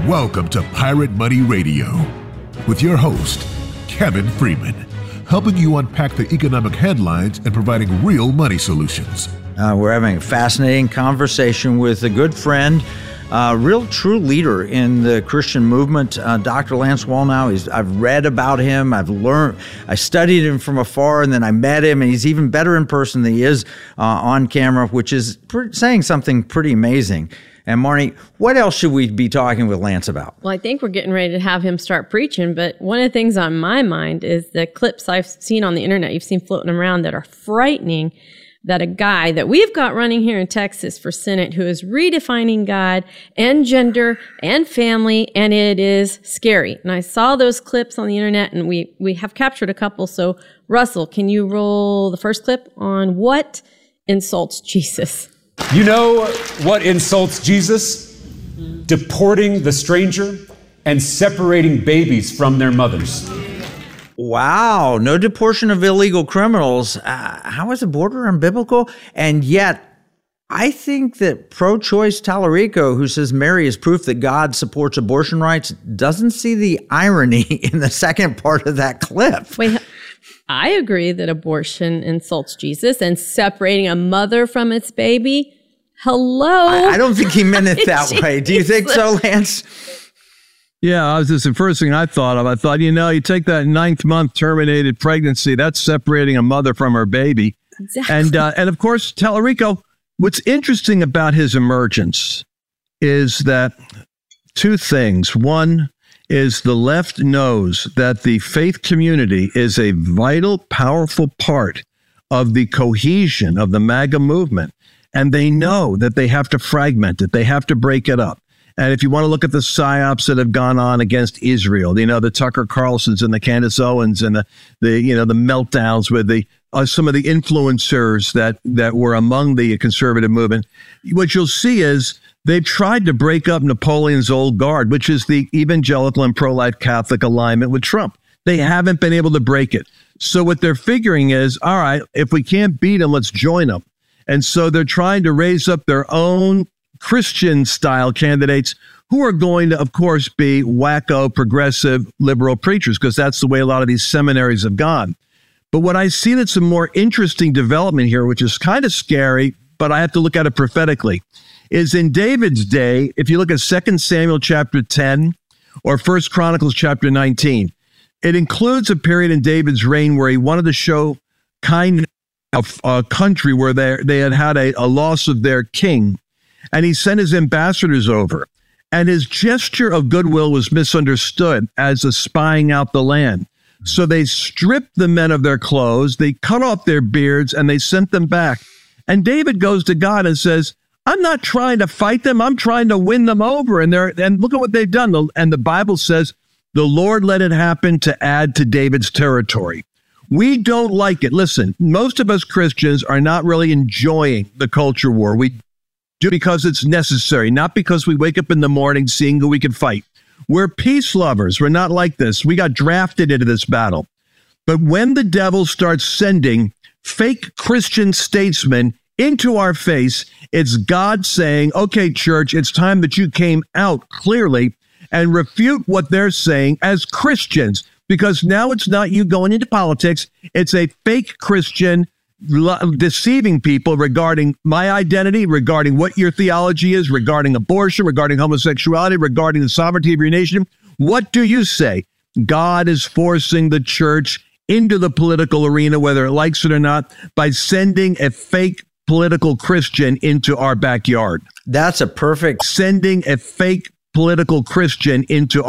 Welcome to Pirate Money Radio with your host, Kevin Freeman, helping you unpack the economic headlines and providing real money solutions. We're having a fascinating conversation with a good friend, real true leader in the Christian movement, Dr. Lance Wallnau. I've read about him. I studied him from afar, and then I met him, and he's even better in person than he is on camera, which is saying something pretty amazing. And Marnie, what else should we be talking with Lance about? Well, I think we're getting ready to have him start preaching, but one of the things on my mind is the clips I've seen on the internet, you've seen floating around, that are frightening, that a guy that we've got running here in Texas for Senate who is redefining God and gender and family, and it is scary. And I saw those clips on the internet, and we have captured a couple. So Russell, can you roll the first clip on what insults Jesus? You know what insults Jesus? Deporting the stranger and separating babies from their mothers. Wow, no deportation of illegal criminals. How is the border unbiblical? And yet, I think that pro-choice Tallarico, who says Mary is proof that God supports abortion rights, doesn't see the irony in the second part of that clip. Wait, I agree that abortion insults Jesus and separating a mother from its baby. Hello? I don't think he meant it that way. Do you think so, Lance? Yeah, this is the first thing I thought of. I thought, you take that 9th month terminated pregnancy, that's separating a mother from her baby. Exactly. And of course, Tallarico, what's interesting about his emergence is that two things. One is the left knows that the faith community is a vital, powerful part of the cohesion of the MAGA movement. And they know that they have to fragment it. They have to break it up. And if you want to look at the psyops that have gone on against Israel, the Tucker Carlsons and the Candace Owens and the meltdowns with some of the influencers that were among the conservative movement, what you'll see is they've tried to break up Napoleon's old guard, which is the evangelical and pro-life Catholic alignment with Trump. They haven't been able to break it. So what they're figuring is, all right, if we can't beat them, let's join them. And so they're trying to raise up their own Christian-style candidates who are going to, of course, be wacko, progressive, liberal preachers, because that's the way a lot of these seminaries have gone. But what I see that's a more interesting development here, which is kind of scary, but I have to look at it prophetically, is in David's day, if you look at 2 Samuel chapter 10 or 1 Chronicles chapter 19, it includes a period in David's reign where he wanted to show kindness of a country where they had a loss of their king, and he sent his ambassadors over, and his gesture of goodwill was misunderstood as a spying out the land. So they stripped the men of their clothes, they cut off their beards, and they sent them back. And David goes to God and says, I'm not trying to fight them, I'm trying to win them over. And look at what they've done. And the Bible says, the Lord let it happen to add to David's territory. We don't like it. Listen, most of us Christians are not really enjoying the culture war. We do because it's necessary, not because we wake up in the morning seeing who we can fight. We're peace lovers. We're not like this. We got drafted into this battle. But when the devil starts sending fake Christian statesmen into our face, it's God saying, okay, church, it's time that you came out clearly and refute what they're saying as Christians. Because now it's not you going into politics. It's a fake Christian deceiving people regarding my identity, regarding what your theology is, regarding abortion, regarding homosexuality, regarding the sovereignty of your nation. What do you say? God is forcing the church into the political arena, whether it likes it or not, by sending a fake political Christian into our backyard. That's a perfect... Sending a fake political Christian into